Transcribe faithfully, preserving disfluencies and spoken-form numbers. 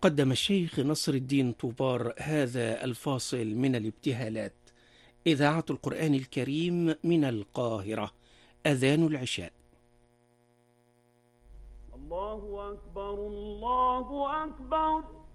قدم الشيخ نصر الدين طوبار هذا الفاصل من الابتهالات. إذاعة القرآن الكريم من القاهرة. أذان العشاء. الله أكبر الله أكبر.